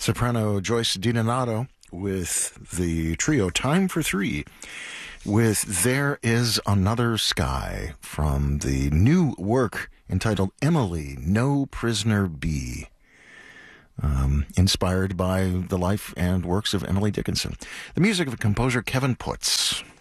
soprano Joyce DiDonato with the trio Time for Three with There Is Another Sky from the new work entitled Emily, No Prisoner Be, inspired by the life and works of Emily Dickinson. The music of composer Kevin Putz.